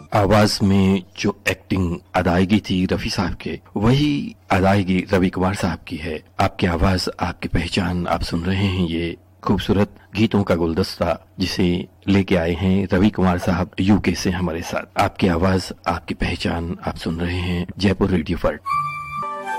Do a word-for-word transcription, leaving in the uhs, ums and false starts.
आवाज में जो एक्टिंग अदायगी थी रफी साहब के, वही अदायगी रवि कुमार साहब की है। आपकी आवाज, आपकी पहचान, आप सुन रहे हैं ये खूबसूरत गीतों का गुलदस्ता जिसे लेके आए हैं रवि कुमार साहब यूके से हमारे साथ। आपकी आवाज, आपकी पहचान, आप सुन रहे हैं जयपुर रेडियो पर।